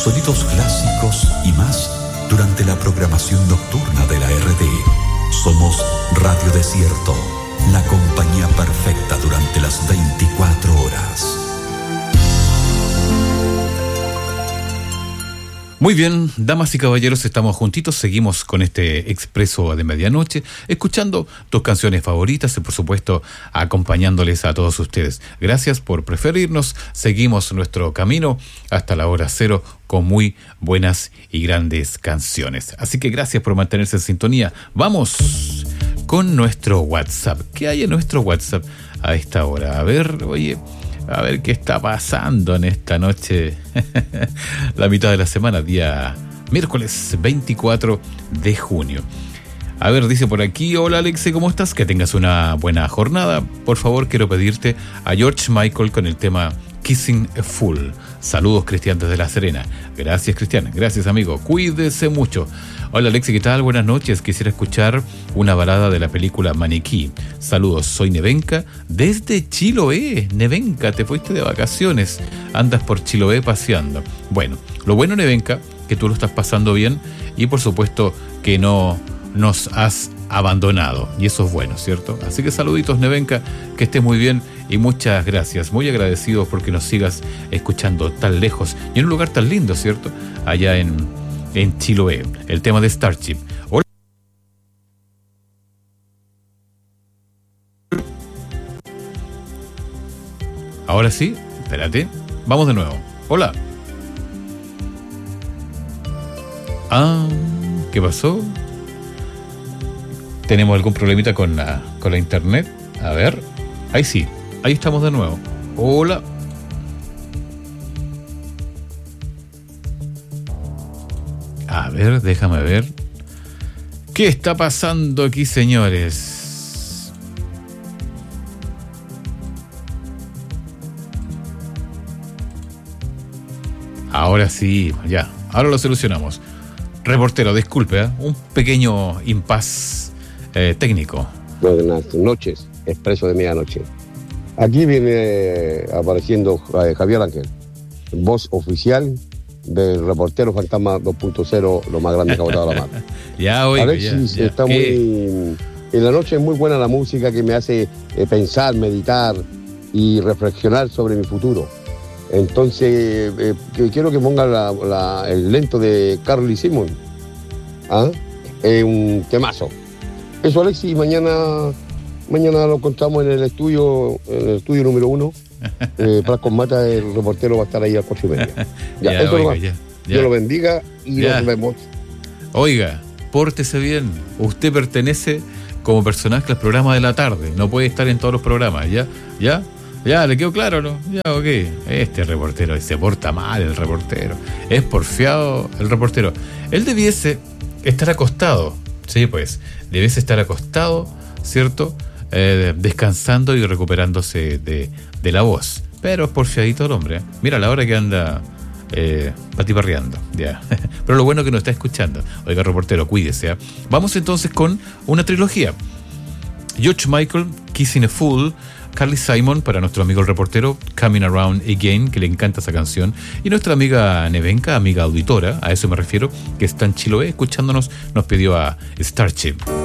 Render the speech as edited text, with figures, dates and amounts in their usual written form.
sonidos clásicos y más durante la programación nocturna de la RTE. Somos Radio Desierto, la compañía perfecta durante las 24 horas. Muy bien, damas y caballeros, estamos juntitos, seguimos con este expreso de medianoche, escuchando tus canciones favoritas y por supuesto acompañándoles a todos ustedes. Gracias por preferirnos, seguimos nuestro camino hasta la hora cero con muy buenas y grandes canciones. Así que gracias por mantenerse en sintonía. Vamos con nuestro WhatsApp. ¿Qué hay en nuestro WhatsApp a esta hora? A ver qué está pasando en esta noche, la mitad de la semana, día miércoles 24 de junio. A ver, dice por aquí: hola Alexe, ¿cómo estás? Que tengas una buena jornada. Por favor, quiero pedirte a George Michael con el tema Kissing a Fool. Saludos, Cristian, desde La Serena. Gracias, Cristian. Gracias, amigo. Cuídese mucho. Hola, Alexi, ¿qué tal? Buenas noches. Quisiera escuchar una balada de la película Maniquí. Saludos, soy Nevenka desde Chiloé. Nevenka, te fuiste de vacaciones. Andas por Chiloé paseando. Bueno, lo bueno, Nevenka, que tú lo estás pasando bien y por supuesto que no nos has abandonado. Y eso es bueno, ¿cierto? Así que saluditos, Nevenka, que estés muy bien y muchas gracias. Muy agradecidos porque nos sigas escuchando tan lejos y en un lugar tan lindo, ¿cierto? Allá en Chiloé. El tema de Starship. Hola. Ahora sí, espérate. Vamos de nuevo. Hola. ¿Qué pasó? ¿Tenemos algún problemita con la internet? A ver. Ahí sí. Ahí estamos de nuevo. Hola. A ver, déjame ver. ¿Qué está pasando aquí, señores? Ahora sí, ya. Ahora lo solucionamos. Reportero, disculpe, un pequeño impasse técnico. Buenas noches, expreso de medianoche. Aquí viene apareciendo Javier Ángel, voz oficial del Reportero Fantasma 2.0, lo más grande que ha botado la mano. Ya, oiga, Alexis, ya. Está muy... En la noche es muy buena la música que me hace pensar, meditar y reflexionar sobre mi futuro. Entonces, quiero que ponga el lento de Carly Simon. Un temazo. Eso, Alexis, mañana lo encontramos en el estudio número 1. Plascos Mata, el reportero va a estar ahí a las 8:30. Ya, eso oiga, ya. Dios lo bendiga y nos vemos. Oiga, pórtese bien. Usted pertenece como personaje al programa de la tarde. No puede estar en todos los programas. ¿Ya? ¿Le quedó claro, no? Ya, ok. Este reportero se porta mal, el reportero. Es porfiado el reportero. Él debiese estar acostado. Sí, pues. Debiese estar acostado, ¿cierto? Descansando y recuperándose de la voz. Pero es porfiadito el hombre, ¿eh? Mira la hora que anda patiparreando. Ya. Pero lo bueno que nos está escuchando. Oiga, reportero, cuídese, ¿eh? Vamos entonces con una trilogía. George Michael, Kissing a Fool. Carly Simon, para nuestro amigo el reportero, Coming Around Again, que le encanta esa canción. Y nuestra amiga Nevenka, amiga auditora, a eso me refiero, que está en Chiloé escuchándonos, nos pidió a Starship.